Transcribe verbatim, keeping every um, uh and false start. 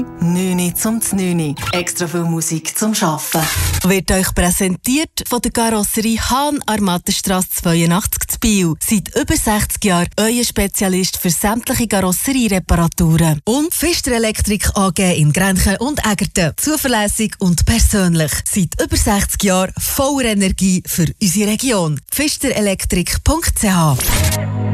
neun zum neun. Extra viel Musik zum Arbeiten. Wird euch präsentiert von der Karosserie Hahn Armatenstrasse zweiundachtzig zu Biel. Seit über sechzig Jahren euer Spezialist für sämtliche Karosseriereparaturen. Und Pfister Elektrik A G in Grenchen und Egerten. Zuverlässig und persönlich. Seit über sechzig Jahren voller Energie für unsere Region. pfister elektrik punkt c h